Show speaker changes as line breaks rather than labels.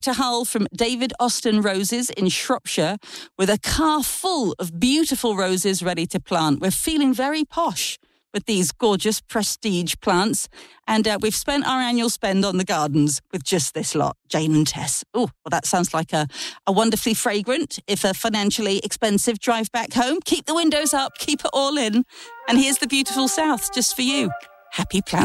to Hull from David Austin Roses in Shropshire with a car full of beautiful roses ready to plant. We're feeling very posh with these gorgeous prestige plants. And we've spent our annual spend on the gardens with just this lot, Jane and Tess. Oh, well, that sounds like a wonderfully fragrant, if a financially expensive drive back home. Keep the windows up, keep it all in. And here's the beautiful south just for you. Happy planting.